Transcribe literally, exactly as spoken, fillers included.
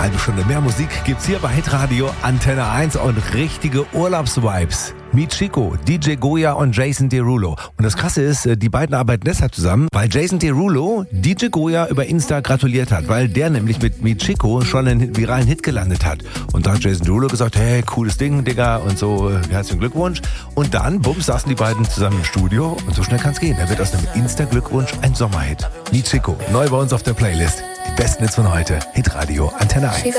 halbe Stunde mehr Musik gibt's hier bei Hitradio Antenne eins und richtige Urlaubsvibes. Michiko, D J Goya und Jason Derulo. Und das Krasse ist, die beiden arbeiten deshalb zusammen, weil Jason Derulo D J Goya über Insta gratuliert hat, weil der nämlich mit Michiko schon einen viralen Hit gelandet hat. Und da hat Jason Derulo gesagt, hey, cooles Ding, Digga, und so, herzlichen Glückwunsch. Und dann, bums, saßen die beiden zusammen im Studio und so schnell kann's gehen. Da wird aus einem Insta-Glückwunsch ein Sommerhit. Michiko, neu bei uns auf der Playlist. Die besten Hits von heute. Hitradio Antenne eins.